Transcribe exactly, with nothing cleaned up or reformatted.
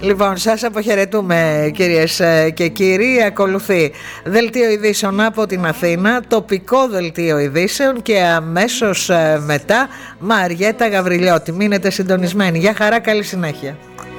Λοιπόν, σας αποχαιρετούμε κυρίες και κύριοι. Ακολουθεί δελτίο ειδήσεων από την Αθήνα, τοπικό δελτίο ειδήσεων και αμέσως μετά Μαριέτα Γαβριλιώτη. Μείνετε συντονισμένοι. Γεια χαρά, καλή συνέχεια.